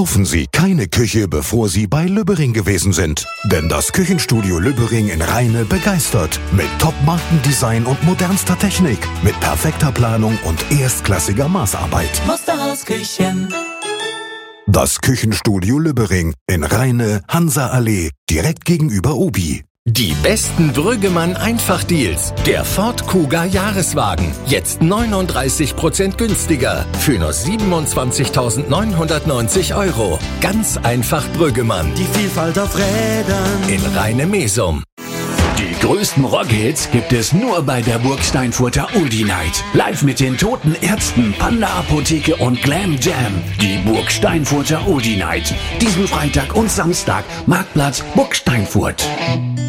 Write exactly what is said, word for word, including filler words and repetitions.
Kaufen Sie keine Küche, bevor Sie bei Lübbering gewesen sind. Denn das Küchenstudio Lübbering in Rheine begeistert. Mit Top-Markendesign und modernster Technik. Mit perfekter Planung und erstklassiger Maßarbeit. Musterhausküchen. Das Küchenstudio Lübbering in Rheine, Hansa-Allee, direkt gegenüber Obi. Die besten Brüggemann-Einfachdeals. Der Ford Kuga Jahreswagen. Jetzt neununddreißig Prozent günstiger. Für nur siebenundzwanzigtausendneunhundertneunzig Euro. Ganz einfach Brüggemann. Die Vielfalt auf Rädern. In Rheine-Mesum. Die größten Rockhits gibt es nur bei der Burg Steinfurter Oldie Night. Live mit den Toten Ärzten, Panda Apotheke und Glam Jam. Die Burg Steinfurter Oldie Night. Diesen Freitag und Samstag. Marktplatz Burg Steinfurt.